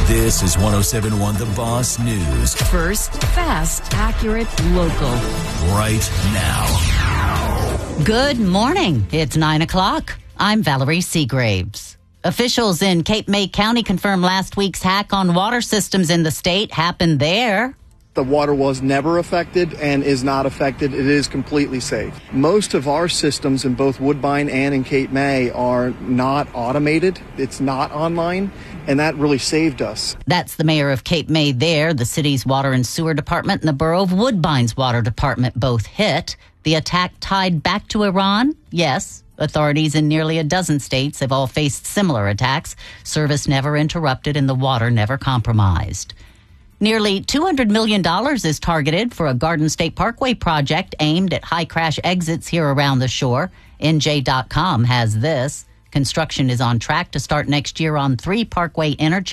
This is 107.1 The Boss News. First, fast, accurate, local. Right now. Good morning. It's 9 o'clock. I'm Valerie Seagraves. Officials in Cape May County confirmed last week's hack on water systems in the state happened there. The water was never affected and is not affected. It is completely safe. Most of our systems in both Woodbine and in Cape May are not automated. It's not online, and that really saved us. That's the mayor of Cape May there. The city's water and sewer department and the borough of Woodbine's water department both hit. The attack tied back to Iran? Yes. Authorities in nearly a dozen states have all faced similar attacks. Service never interrupted and the water never compromised. Nearly $200 million is targeted for a Garden State Parkway project aimed at high crash exits here around the shore. NJ.com has this. Construction is on track to start next year on 3 Parkway interchanges.